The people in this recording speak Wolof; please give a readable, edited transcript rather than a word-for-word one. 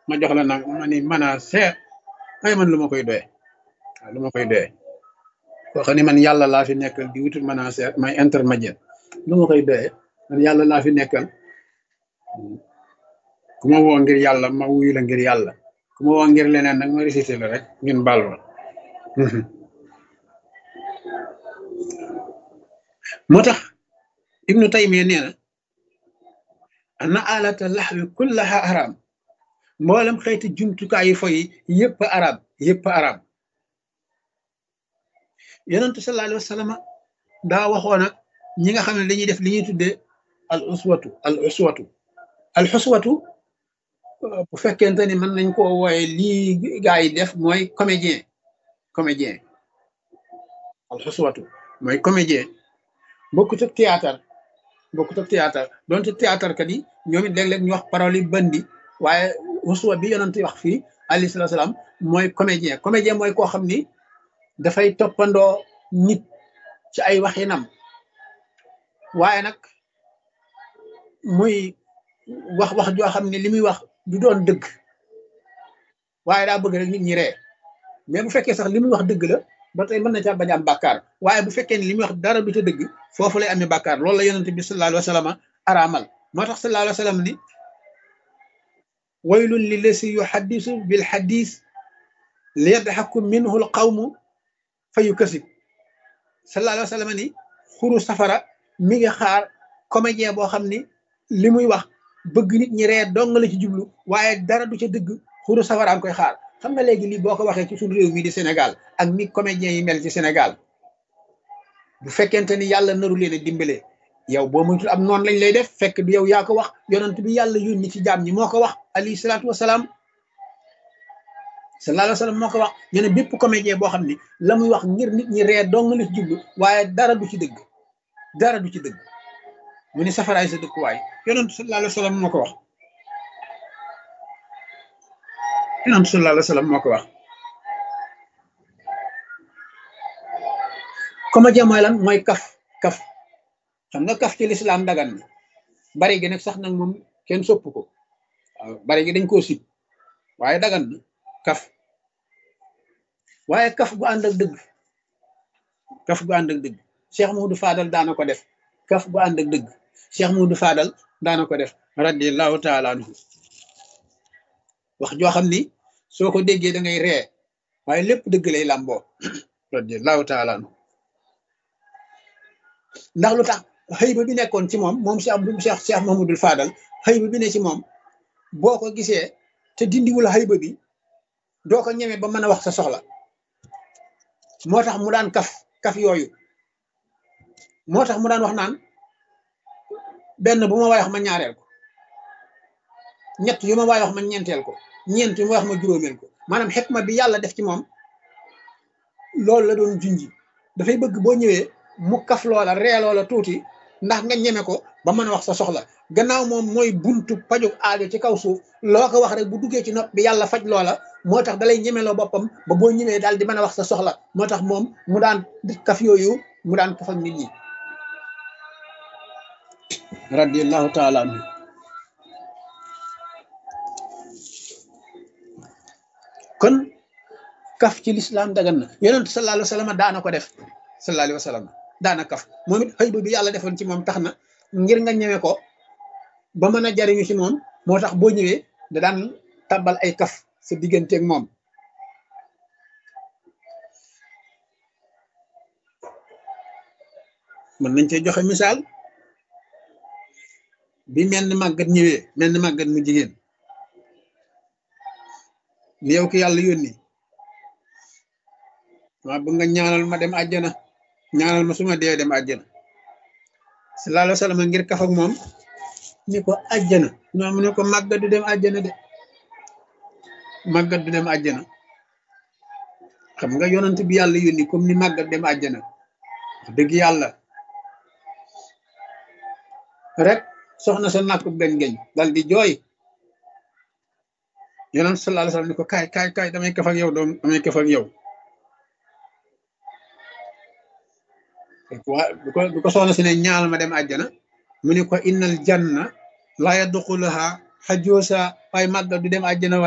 ma jox la nag ma ni mën a seet ay man lu ma koy doye waaw lu ma koy doye koo xam ne man yàlla laa fi nekkal di wutul mën a seet may intermédiaire lu ma koy doye man yàlla laa fi nekkal ku ma woo ngir yàlla ma wuyu la ngir yàlla ku ma woo ngir leneen nag ma récité la rek ñun baal ma moo tax ibnu taymiya nee na ana alata laxwi kullaha haram mboolem xeeti jumtukaayu foyi yëpp arab yëpp arab yonentu sallallahu alayhi wa sallam daa waxoon ak ñi nga xam ne dañuy def li ñuy tuddee al uswatu bu fekkente ni mën nañ koo wooye lii gaa yi def mooy comédien al uswatu mooy comédien bokkut ak théâtre donte théâtre kat yi ñoom it léeg-léeg ñu wax parole yi bandi waaye uswa bi yonent wax fii alayhi salaatu salaam mooy comédien mooy koo xam ni dafay toppandoo nit ci ay waxinam waaye nag muy wax joo xam ne li muy wax du doon dëgg waaye daa bëgg rek nit ñi ree mais bu fekkee sax li muy wax dëgg la ba tey mën na caa bañ am bàkkaar waaye bu fekkee ne li muy wax dara du ca dëgg foofu lay amee bàkkaar loolu la yonent bi sallallahu alayhi wa sallam araamal moo tax sallallahu alayhi wa sallam ni waylun li lasi yuhaddisu bil hadis li yadhaku minhu al qawmu fa yukasib sallallahu alayhi wa sallam ni xuru safara mi ngi xaar comédien boo xam ni li muy wax bëgg nit ñi ree dong la ci jublu waaye dara du ca dëgg xuru safara am koy xaar xam nga léegi lii boo ko waxee ci suñu réew mi di Sénégal ak ni comédien yi mel ci Sénégal bu fekkente ni yàlla naru leen a dimbale yow boo moytul am noonu lañ lay def fekk du yow yaa ko wax yonent bi yàlla yónni ci jaam ñi moo ko wax alayhi salaatu wasalaam sallallahu alayhi wa sallam moo ko wax ñu ne bépp comédien boo xam ni la muy wax ngir nit ñi ree dong la ci jublu waaye dara du ci dëgg mu ni safaraay sa dëkkuwaay yonent sallallahu alayhi wa sallam moo ko wax yonent sallallahu alayhi wa sallam moo ko wax comédien mooy lan mooy kaf xam nga kaf ci lislaam dagan na bari gi nag sax nag moom kenn sopp ko waaw bari gi dañ koo sib waaye dagan na kaf waaye kaf gu ànd ak dëgg Cheikh Mouhamadou Fadal daana ko def kaf gu ànd ak dëgg Cheikh Mouhamadou Fadal daana ko def radiyallahu taala anhu wax joo xam ni soo ko déggee da ngay ree waaye lépp dëgg lay làmboo radiyallahu taala anhu ndax lu tax xëyba bi nekkoon ci moom Cheikh Mouhamadou Fadal xëyba bi ne ci moom boo ko gisee te dindiwul xëyba bi doo ko ñeme ba mën a wax sa soxla moo tax mu daan kaf yooyu moo tax mu daan wax naan benn bu ma waay wax ma ñaareel ko ñett yu ma waay wax ma ñeenteel ko ñeent yu ma wax ma juróomeel ko maanaam xikma bi yàlla def ci moom loolu la doon junji dafay bëgg boo ñëwee mu kaf loola ree loola tuuti ndax nga ñeme ko ba mën a wax sa soxla gannaaw moom mooy buntu pajug aajo ci kaw suuf loo ko wax rek bu duggee ci nopp bi yàlla faj loola moo tax dalay ñemeloo boppam ba boo ñëwee daal di mën a wax sa soxla moo tax moom mu daan kaf yooyu mu daan kaf ak nit ñi radiyallahu taala anhu kon kaf ci lislaam dagan na yonent sallallahu alayhi wa sallam daana ko def sallallahu alayhi wa sallam daana kaf moom it xëy bi yàlla defoon ci moom tax na ngir nga ñeme ko ba mën a jariñu ci moom moo tax boo ñëwee da daan tabbal ay kaf sa digganteeg moom mën nañ cee joxe misaal bi menn màggat ñëwee menn màggat mu jigéen ni yow ki yàlla yónni maa bëgg nga ñaanal ma dem àjjana ñaanal ma suma dee dem àjjana sallallahu alayhi wa sallam ngir kaf ak moom ni ko àjjana ñoo mu ne ko màggat du dem àjjana de màggat du dem àjjana xam nga yonent bi yàlla yónni comme ni màggat dem àjjana wax dëgg yàlla rek soxna sa nàkk benn geñ dal di jooy yonent sallallahu alayhi wa sallam ni ko kaay damay kaf ak yow doom damay kaf ak yow bu ko soxna si ne ñaal ma dem àjjana mu ne ko innal janna la yadxuluha xajoosa waaye màggat du dem àjjana